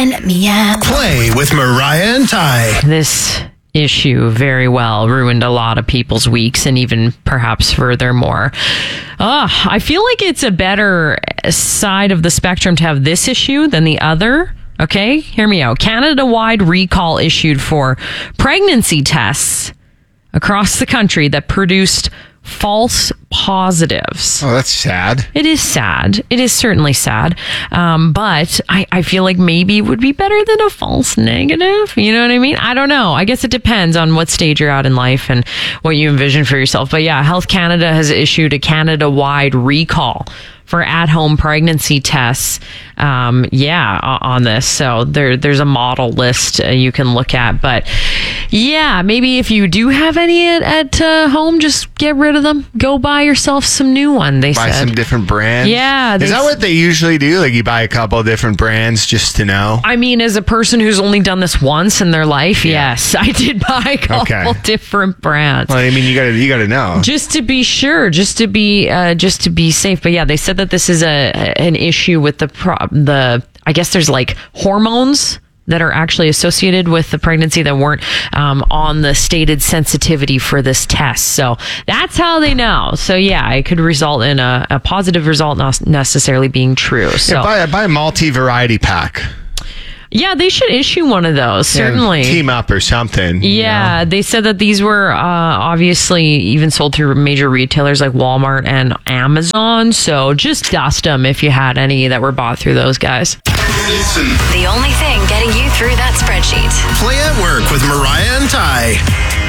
Play with Mariah and Ty. This issue very well ruined a lot of people's weeks and even perhaps furthermore. I feel like it's a better side of the spectrum to have this issue than the other. Okay, hear me out. Canada-wide recall issued for pregnancy tests across the country that produced false positives. Oh, that's sad. It is sad. It is certainly sad. But I feel like maybe it would be better than a false negative. You know what I mean? I don't know. I guess it depends on what stage you're at in life and what you envision for yourself. But yeah, Health Canada has issued a Canada-wide recall for at-home pregnancy tests. On this. So there's a model list you can look at. But yeah, maybe if you do have any at home, just get rid of them. Go buy yourself some new one, they said. Buy some different brands? Yeah. Is that what they usually do? Like you buy a couple of different brands just to know? I mean, as a person who's only done this once in their life, yes, I did buy a couple different brands. Well, I mean, you gotta know. Just to be sure, just to be safe. But yeah, they said that this is an issue with the I guess there's like hormones that are actually associated with the pregnancy that weren't on the stated sensitivity for this test. So that's how they know. So yeah, it could result in a positive result, not necessarily being true. So buy a multi-variety pack. Yeah, they should issue one of those, certainly. Team up or something. Yeah, they said that these were obviously even sold through major retailers like Walmart and Amazon. So just dust them if you had any that were bought through those guys. Listen. The only thing getting you through that spreadsheet. Play at Work with Mariah and Ty.